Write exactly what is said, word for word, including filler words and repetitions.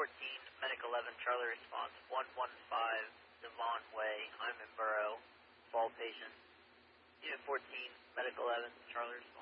fourteen, Medic eleven, Charlie response, one one five, Devon Way, I'm in Borough, fall patient. Unit fourteen, Medic eleven, Charlie response.